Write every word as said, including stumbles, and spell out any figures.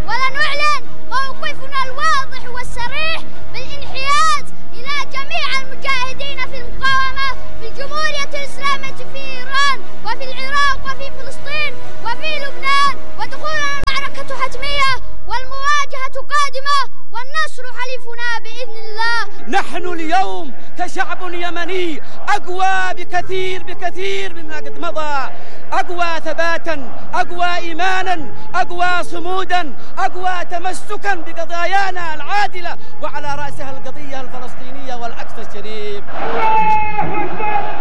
ولنعلن موقفنا الواضح والصريح بالانحياز إلى جميع المجاهدين في المقاومة في الجمهورية الإسلامية في إيران وفي العراق وفي فلسطين وفي لبنان، ودخولنا المعركة حتمية والمواجهة قادمة والنصر حليفنا بإذن الله. نحن اليوم كشعب يمني أقوى بكثير بكثير مما قد مضى، أقوى ثباتا، أقوى إيمانا، أقوى صمودا، أقوى تمسكا بقضايانا العادلة، وعلى رأسها القضية الفلسطينية والعكس الشريف.